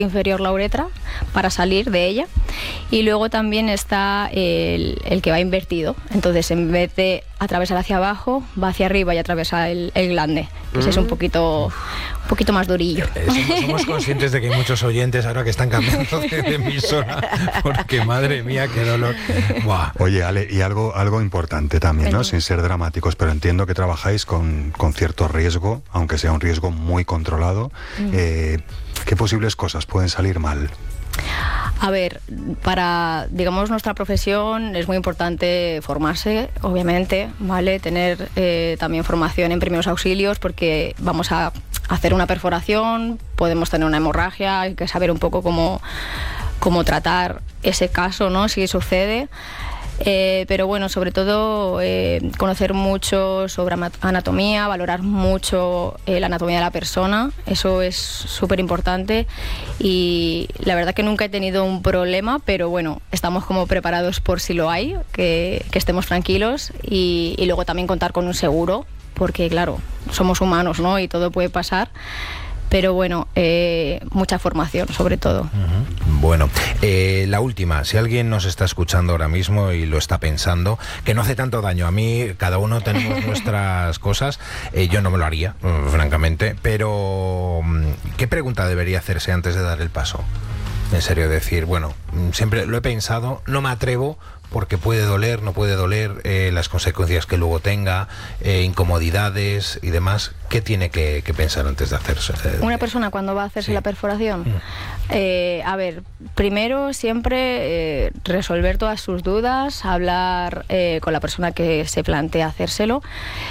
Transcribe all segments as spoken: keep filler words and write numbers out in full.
inferior la uretra para salir de ella, y luego también está el, el que va invertido, entonces en vez de atravesar hacia abajo va hacia arriba y atraviesa el, el glande, que ese es un poquito un poquito más durillo. Eh, somos, somos conscientes de que hay muchos oyentes ahora que están cambiando de, de emisora, porque madre mía, qué dolor. Buah. Oye, Ale, y algo, algo importante también, ¿no? Sin ser dramáticos, pero entiendo que trabajáis con, con cierto riesgo, aunque sea un riesgo muy controlado. Mm. Eh, ¿Qué posibles cosas pueden salir mal? A ver, para, digamos, nuestra profesión es muy importante formarse, obviamente, ¿vale? Tener eh, también formación en primeros auxilios, porque vamos a hacer una perforación, podemos tener una hemorragia, hay que saber un poco cómo, cómo tratar ese caso, ¿no? Si sucede. Eh, pero bueno, sobre todo eh, conocer mucho sobre anatomía, valorar mucho eh, la anatomía de la persona, eso es súper importante, y la verdad que nunca he tenido un problema, pero bueno, estamos como preparados por si lo hay, que, que estemos tranquilos, y, y luego también contar con un seguro, porque claro, somos humanos, ¿no? Y todo puede pasar. Pero bueno, eh, mucha formación sobre todo. Uh-huh. Bueno, eh, la última, si alguien nos está escuchando ahora mismo y lo está pensando, que no hace tanto daño, a mí cada uno tenemos nuestras cosas, eh, yo no me lo haría, francamente, pero ¿qué pregunta debería hacerse antes de dar el paso? En serio, decir, bueno, siempre lo he pensado, no me atrevo, porque puede doler, no puede doler, eh, las consecuencias que luego tenga, eh, incomodidades y demás. ¿Qué tiene que, que pensar antes de hacerse? Eh, Una persona cuando va a hacerse sí. la perforación, mm. eh, a ver, primero siempre eh, resolver todas sus dudas, hablar eh, con la persona que se plantea hacérselo.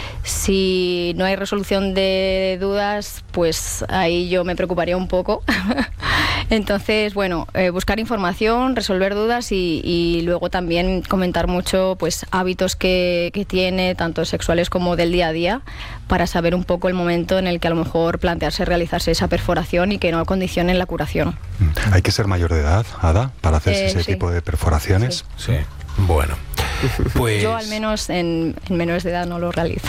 Si no hay resolución de dudas, pues ahí yo me preocuparía un poco. Entonces, bueno, eh, buscar información, resolver dudas y, y luego también comentar mucho pues hábitos que, que tiene, tanto sexuales como del día a día, para saber un poco el momento en el que a lo mejor plantearse realizarse esa perforación y que no condicionen la curación. ¿Hay que ser mayor de edad, Ada, para hacerse eh, ese sí. tipo de perforaciones? Sí. sí. Bueno, pues... Yo al menos en, en menores de edad no lo realizo.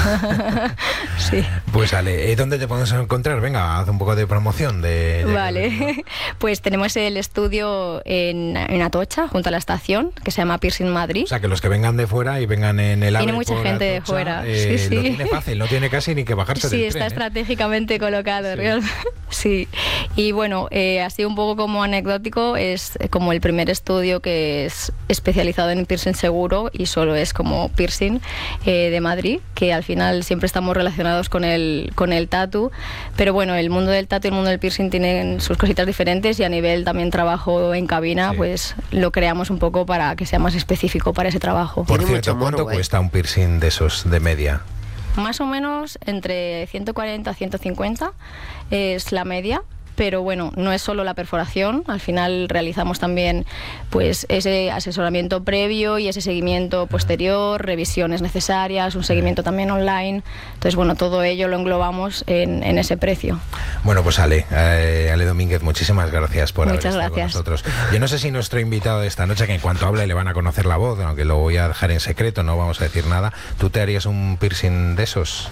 Sí. Pues Ale, ¿dónde te podemos encontrar? Venga, haz un poco de promoción de... de... Vale, pues tenemos el estudio en, en Atocha, junto a la estación, que se llama Piercing Madrid. O sea, que los que vengan de fuera y vengan en el AVE. Tiene mucha gente Atocha, de fuera. Eh, sí, sí. Lo tiene fácil, no tiene casi ni que bajarse sí, del tren. Sí, está ¿eh? estratégicamente colocado, sí. realmente. Sí, y bueno, eh, así un poco como anecdótico, es como el primer estudio que es especializado en piercing seguro y solo es como piercing eh, de Madrid, que al final siempre estamos relacionados con el, con el tatu, pero bueno, el mundo del tatu y el mundo del piercing tienen sus cositas diferentes, y a nivel también trabajo en cabina, sí. pues lo creamos un poco para que sea más específico para ese trabajo. Por cierto, ¿cuánto mono, cuesta un piercing de esos de media? Más o menos entre ciento cuarenta a ciento cincuenta es la media. Pero bueno, no es solo la perforación, al final realizamos también pues ese asesoramiento previo y ese seguimiento posterior, revisiones necesarias, un seguimiento también online. Entonces, bueno, todo ello lo englobamos en, en ese precio. Bueno, pues Ale, eh, Ale Domínguez, muchísimas gracias por Muchas haber estado gracias. con nosotros. Yo no sé si nuestro invitado de esta noche, que en cuanto hable le van a conocer la voz, aunque lo voy a dejar en secreto, no vamos a decir nada, ¿tú te harías un piercing de esos?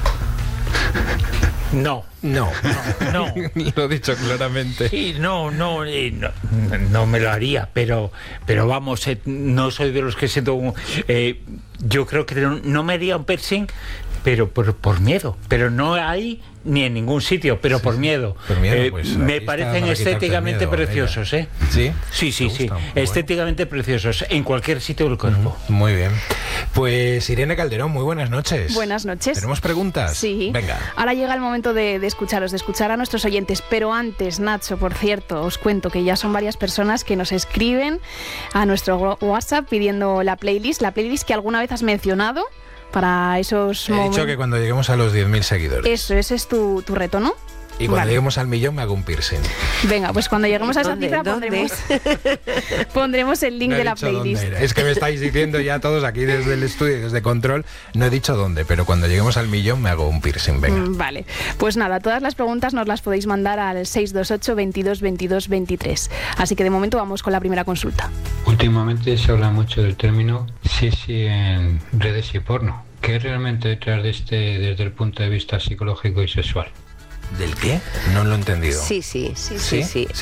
No. No, no, no. Lo he dicho claramente. Sí, no, no, eh, no, no me lo haría, pero, pero vamos, eh, no soy de los que siento... Eh, yo creo que no, no me haría un piercing, pero por, por miedo, pero no hay ni en ningún sitio, pero sí, por miedo. Por miedo eh, pues, me parecen estéticamente miedo, preciosos, ¿eh? ¿Sí? Sí, sí, sí. Estéticamente bueno. preciosos, en cualquier sitio del cuerpo. Uh-huh. Muy bien. Pues Irene Calderón, muy buenas noches. Buenas noches. ¿Tenemos preguntas? Sí. Venga. Ahora llega el momento de, de escucharos, de escuchar a nuestros oyentes, pero antes, Nacho, por cierto, os cuento que ya son varias personas que nos escriben a nuestro WhatsApp pidiendo la playlist, la playlist que alguna vez has mencionado. Para esos He momentos. dicho que cuando lleguemos a los diez mil seguidores. Eso, ese es tu, tu reto, ¿no? Y cuando vale. lleguemos al millón me hago un piercing. Venga, pues cuando lleguemos a esa ¿Dónde? cifra ¿Dónde? pondremos, pondremos el link no de la playlist. Es que me estáis diciendo ya todos aquí desde el estudio, desde Control, no he dicho dónde, pero cuando lleguemos al millón me hago un piercing, venga. Mm, vale, pues nada, todas las preguntas nos las podéis mandar al seis dos ocho, veintidós, veintidós, veintitrés. Así que de momento vamos con la primera consulta. Últimamente se habla mucho del término sexy en redes y porno. ¿Qué es realmente detrás de este desde el punto de vista psicológico y sexual? ¿Del qué? No lo he entendido. Sí, sí, sí, sí, sí. sí.